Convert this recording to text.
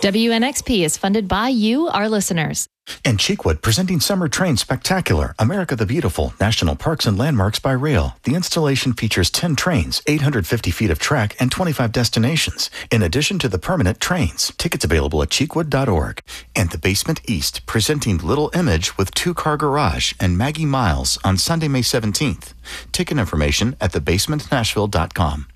WNXP is funded by you, our listeners. And Cheekwood presenting Summer Train Spectacular, America the Beautiful, National Parks and Landmarks by Rail. The installation features 10 trains, 850 feet of track, and 25 destinations, in addition to the permanent trains. Tickets available at cheekwood.org. And The Basement East presenting Little Image with Two Car Garage and Maggie Miles on Sunday, May 17th. Ticket information at thebasementnashville.com.